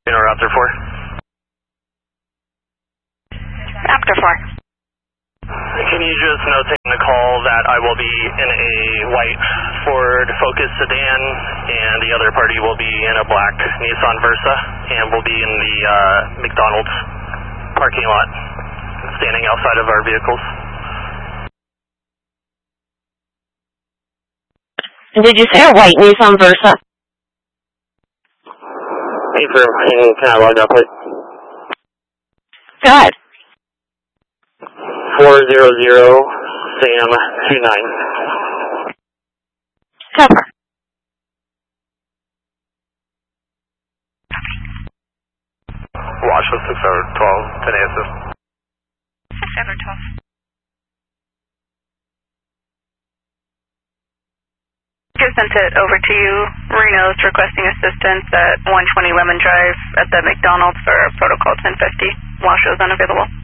Raptor 4. Raptor 4. Can you just notate in the call that I will be in a white Ford Focus sedan and the other party will be in a black Nissan Versa and will be in the McDonald's parking lot, standing outside of our vehicles. Did you say a white Nissan Versa? Can I log up, please? Go ahead. 400 Sam 29. Cover. Watch with 612, 10 assist. 612. Just sent it over to you. Reno's requesting assistance at 120 Lemon Drive at the McDonald's for protocol 1050. Washo's unavailable.